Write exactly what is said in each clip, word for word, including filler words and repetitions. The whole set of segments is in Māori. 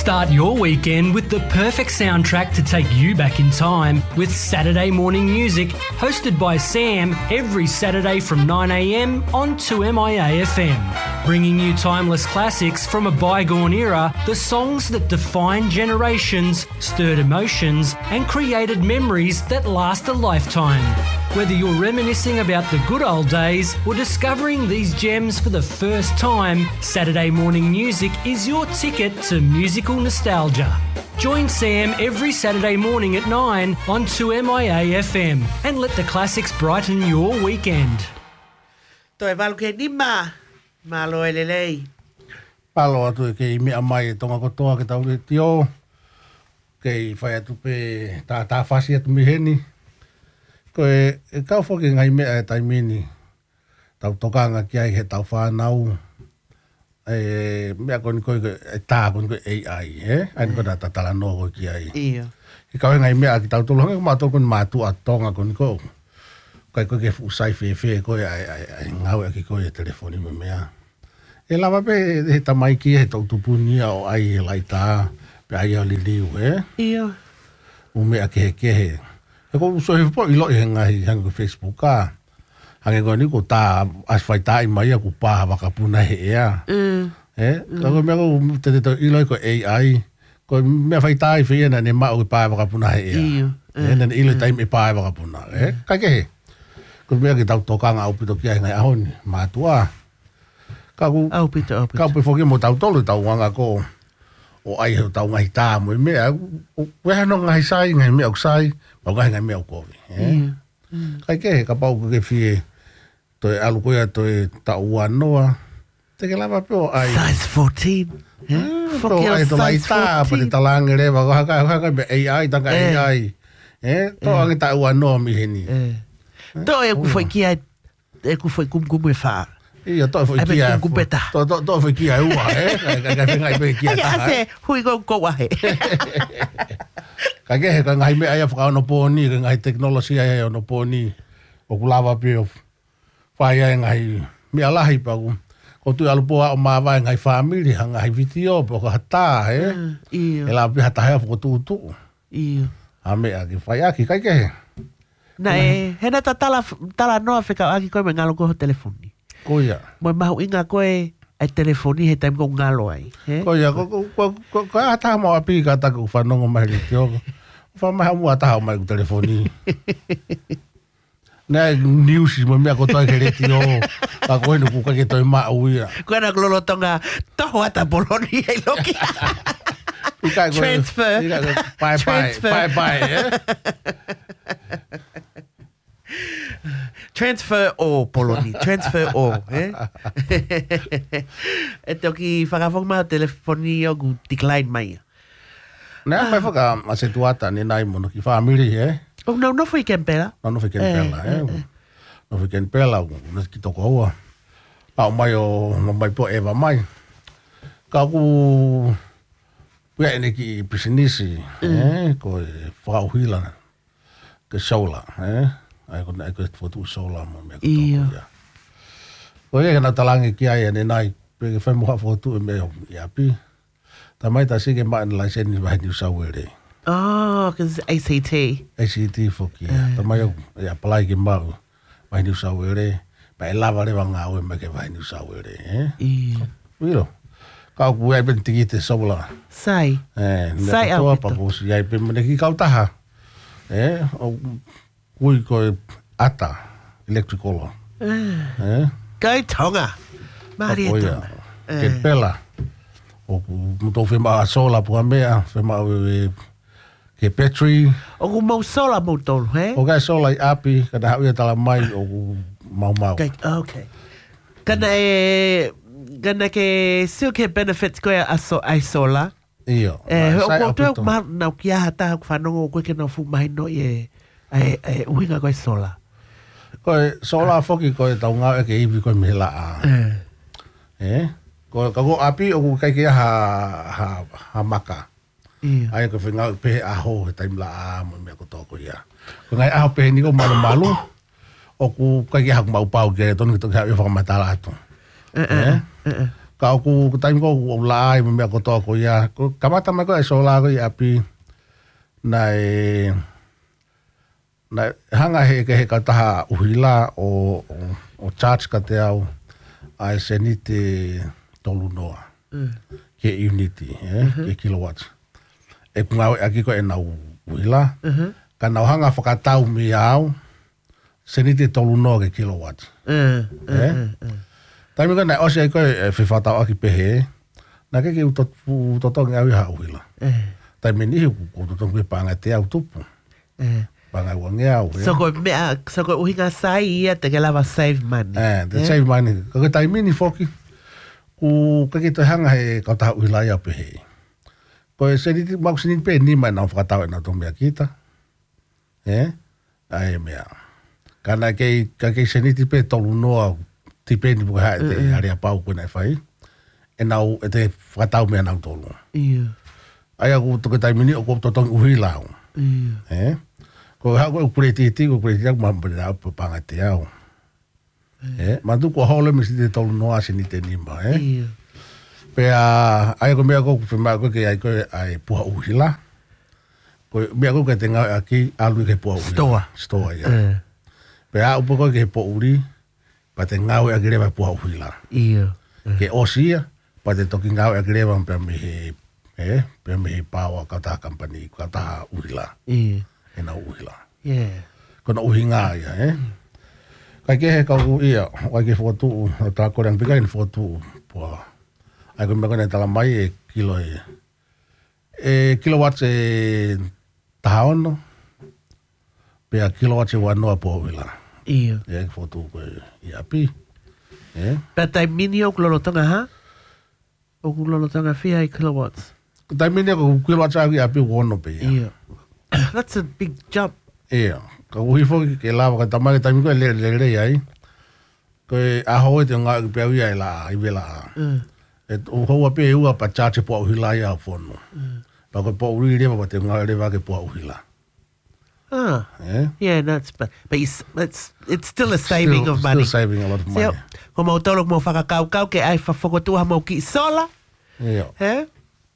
Start your weekend with the perfect soundtrack to take you back in time with Saturday Morning Music, hosted by Sam every Saturday from nine a m on two M I A F M. Bringing you timeless classics from a bygone era, the songs that defined generations, stirred emotions, and created memories that last a lifetime. Whether you're reminiscing about the good old days or discovering these gems for the first time, Saturday Morning Music is your ticket to musical nostalgia. Join Sam every Saturday morning at nine on two M I A F M and let the classics brighten your weekend. Toi valke nima, malo elelei. Palo atu ke mea mai tonga kotoa ke tau le tio. Ke whai atu pe tā tā whasi atu miheni. Ko e, e kau whoki ngai mea e taimini. Tau tokanga ki ai he tau whanau. E, mea koni koe e tā koni koe A I, he? Aini kona tatala no koe ki ai. Ia. I kau ngai mea ki tau tolonga, ko mātou koni mātua tonga koni koe. Kai koe ke fusai whewhe koe ai, ai, ai ngau e ki koe e telefoni me mea. E lawa pe he tamai ki he tau tupunia o ai he lai tā. Pe ai o li liu, he? Ia. O mea ke he ke he. E ko so he po ilo he ngai hanga Facebook ka. Hange ko ni ko ta as fai ta i mai ko pa waka puna he ea. Mm. Eh, ko me ko te te ilo ko A I. Ko me fai ta i fia na ne ma o pa waka puna he ea. Ia. Eh, na ilo tai me pa waka puna. Eh, ka ke he. Ko me ke tau tokanga au pito ki ai ngai ahon ma tua. Ka ku Au pito, au pito. ka pe foki mo tau tolu tau wanga ko. O ai ho tau ngai tā mo me we ha no ngai sai ngai me o sai o ngai ngai me o ko eh kai ke ka pau ke fie to alu ko ya to ta uanoa te ke lava pe o ai Size fourteen. to ai to lai tā pa te talange le wa ka ka ka A I ta ka A I eh to ang ta uanoa mi heni Eh. To e ku foi ki ai e ku foi kum kum e fa. ia to foi ki ai to to to foi ki ai ua eh ka ka ngai pe ki ai Ai ase hui go go wa he. Ka ke he ka ngai me ai whaka ono pōni, ka ngai teknolosi ai ono pōni, o kulawa pe o whai ai ngai mea lahi pa ku. Ko tui alupoa o māwai ngai whamiri, ha ngai vitio, po ka hatā, he? Ia. E la pe hata hea whako tūtu. Ia. Ha mea ki whai aki, kai ke he? Na e, hena ta tala, tala noa whika aki koe me ngalo koe ho telefoni. Koia. Moi mahu inga koe ai telefoni he taim ko ngalo ai. He? Koia, ko ko ko ko ko hata mo api ka ta ku whanongo mai ri tio. Wha mai hamu ata mai ku telefoni. Na news mo mea ko toi ke re tio. Ka koe no ku ka ke toi ma uia. Koe na klolo tonga toho ata poloni ai loki. Transfer. Bye bye. Bye bye. Transfer o poloni. Transfer o. Eh? E te oki whakawhong maa telefoni o gu decline mai. Nea mai whaka asetuata ni nai mono ki whamiri, eh? O no, no fui kempera. No, no fui kempela, eh? No fui kempela, no ki toko aua. Pao mai o, no mai po eva mai. Ka ku... Pua ene ki pisinisi, eh? Ko e whakauhila. Ke sola, eh? Ai ko ai ko fotu sola mo me ko. Ia. Ko e na talangi ki ai ene nai, pe ke fai mo fotu me ya pi. Ta mai ta sige ma na sen ni vai ni sawere. Oh, because A C T. A C T foki. Ta mai ya apply ki ma vai ni sawere. Pa lava le vanga o me ke vai ni sawere, eh? Ia. Miro. Ka ku ai ben tigite sola. Sai. Eh, Sai ne au to pito. pa ko si ai pe me ki kautaha. Eh, o kui ko ata electrical. Eh? Kai tonga. Maria Oia. tonga. Ke pela. O mo to fe ma sola po mea, fe ma e ke petri. O ku mau sola mau tolu, he? O ga sola i api, ka da hau tala mai o mau mau. Kai, okay. Kana e... Kana ke silke benefits koe a so, ai sola. Iyo. Eh, o ko teo ma na ki a hata ku whanongo koe ke na fu mai no e... E, e, uhinga koe sola. Koe sola foki koe tau ngau e ke iwi koe mehela a. Eh. Eh? Ko ka go api o ku kai ke ha ha ha maka. Iya. Ai ko fenga pe a ho tai la a mo me ko to ko ya. Ko ngai a pe ni ko malu malu. O ku kai ke ha mau pau ke ton to ka e fa mata la to. Eh eh. Ka o ku taimi ko o lai me ko to ko ia. Ko kamata mai ko e sola ko ia pi. Nai nai hanga he ke he ka taha uhila o o charge ka te au ai se ni te tolu noa. Mm. Ke unity, eh, mm-hmm. ke kilowatts. E ku ngau aki ko e nau uhila. Mhm. Ka nau hanga whakatau mi au se ni te tolu noa ke kilowatts. Mm. Eh? Mm. Mm. Taimi ko nai ose ko e whiwhatau aki pehe, na ke ke utotongi au iha uhila. Mm. Taimi ni hu ko utotongi panga te au tupu. Mm. Panga wange au. So ko mea, so ko uhinga sai ia te ke lava save money. Eh, te yeah. save money. Ko ke taimi ni foki, ku ke ke te hanga he kautaha uhila ia pehe. Ko e se ni te mau sinini pe ni mai nau whakatau e nau tō mea kita. Eh? Ai mea. Kana ke ka ke se ni te pe tolu noa ti pe ni buka hae te harea pau koe nai whai. E nau, e te whakatau mea nau tolu. Ia. Ai aku toke taimi ni o ko totongi uhila au. Ia. Eh? Ko hau koe ukureti iti, ukureti aku mampere au panga te au. Eh? Mantu ko hole misi te tolu noa se ni te nima, eh? Ia. Pea, ai ko mea ko whima koe ke ai koe ai puha uhila. Ko mea ko ke te ngau aki alu ke puha uhila. Stoa. Stoa, ia. Pea upo koe ke po uri, pa te ngau e agireva puha uhila. Ia. Ke osia, pa te toki ngau e agireva pea mihi, eh, pea mihi paua kautaha company, kautaha uhila. Ia. E na uhila. Yeah. Kona uhi ngā ia, eh. Kai ke he kau ia, wai ke whotu, o tā koreang pika ni whotu, pua. Ai koe mea kone tala mai e kilo e, e kilowatts e taha ono, pea kilowatts e wanoa pua uhila. Ia. Ia ke whotu koe i api. Eh? Pea tai mini o kulolotonga ha? O kulolotonga whia i kilowatts? Tai mini o kilowatts au i api wono pe ia. Ia. That's a big jump. Ia. Ka uhi foki ke lawa ka tamake taimi koe le le le ai. Koe aho e te ngā ki pia ia i la, i vela. Mm. E o hoa pe ua pa chache po uhila ia a fono. Mm. Pa koe po uri rewa pa te ngā rewa ke po uhila. Ah. Eh? Yeah, that's but but it's it's it's still a saving still, of money. Still saving a lot of money. Ko mau tolo mo whakakau kau ke ai whafokotua mau ki sola. Ia. Eh?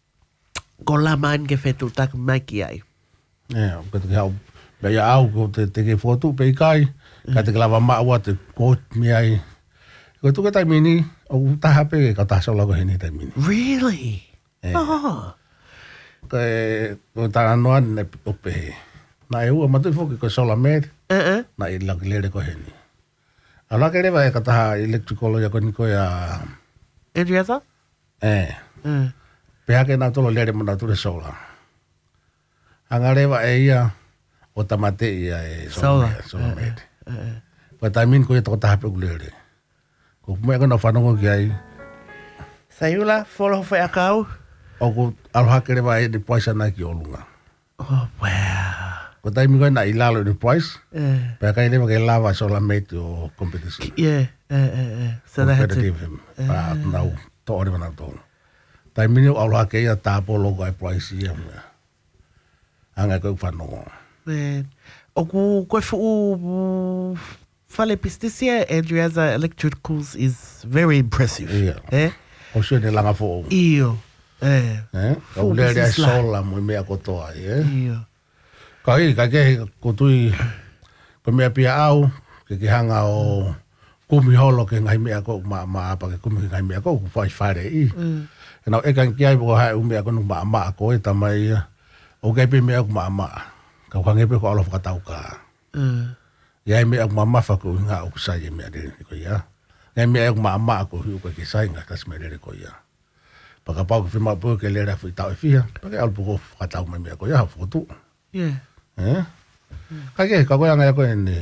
Ko la man ke fetu tak mai ki ai. Ia, ko te hau, me ia au ko te te ke whotu pe i kai, ka te klawa maua te kot mi ai. Ko tuke tai mini, o taha pe ka taha sola ko heni tai mini. Really? Eh. Oh. Ko e, ko ta anoa ne o pe. Na e ua matu foki ko sola med, Uh-uh. na i laki lere ko heni. A laki lewa e ka taha electrical ya ko ni ko ya... Andriasa? Eh. Uh. Pe hake na tolo lere mo na ture sola. Anga rewa e ia o tamate ia e sola med. Sola med. Ko tai min ko e toko taha pe kulere. Ko kumea kona whanongo ki ai. Sayula, follow for akau. O ko aloha ke rewa e ni poisa na ki olunga. Oh, wow. Ko tai min ko e na ilalo ni pois. Uh, Pe kai rewa ke lava sola med o competition. yeah. Uh, uh, uh. So they had to... Competitive. Pa nau to ori wana tō. Tai min o aloha ke ia tāpo logo ai pois ia mea. Anga koe whanongo. Man. O ku koe fu fale pistisia, Andriasa Electricals is very impressive. Ia. Eh? O sio ne langa fo. Iyo. Eh. Eh? Kau lere ai sola mo mea kotoa, eh? Iyo. Ka i, ka ke ko tui, ko mea pia au, ke ke hanga o kumi holo ke ngai mea ko ma ma apa ke kumi ngai mea ko ku fai fare i. Mm. E nau e kan ki ai bo hai u mea ko nu ma ma ko e tamai o kai pe mea ku ma ma. Ka kange pe ko alo whakatau ka. Mm. Ia mea ku ma ma fa ko nga o sai e mea de ko ia. Ngai mea ku ma ma ko hiu ko ke sai nga kas mea de ko ia. Paka pau ke whima po ke lera fu tau e fia. Paka al po whakatau mai mea ko ia fu tu. Yeah. Eh? Ka ke ka ko nga ko ni.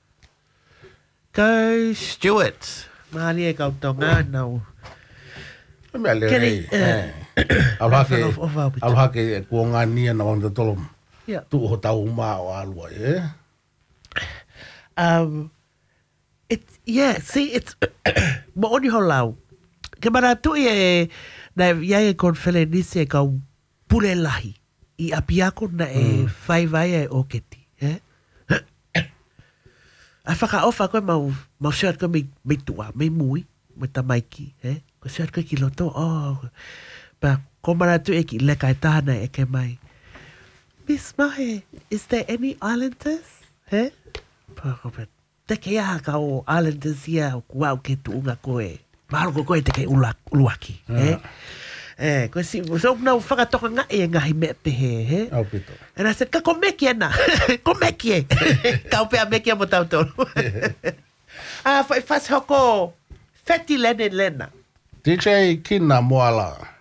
Go Stuart. Mali e kau tonga nau. Mea le rei. Aloha ke, aloha ke kua ngā nia na wanda tolo. Yeah. Tu ho tau maa o alua, eh? Um, it, yeah, see, it's, mo oni ho lau. Ke mana tu e, na iai e kon whele nisi e kau pule lahi. I api ako na e whai vai e o keti, eh? A whaka ofa koe mau, mau shirt koe mei, mei tua, mei mui. mo ta maiki, he? Ko se koe ki loto, oh. Pa, ko mana tu e ki leka e tāna e ke mai. Miss Mahe, is there any islanders? He? Pa, ko pe, te ke aha ka o islanders ia, o kuau ke tuunga koe. Mahalo ko koe te ke uluaki, he? Eh, ko si, so na whakatoka nga e ngahi me pehe, he? Au pito. And I said, ka ko meki ana, ko meki e. Ka upea meki a mo tau tolu. Ah, foi faz hoko, feti lene lena. D J Kina Moala.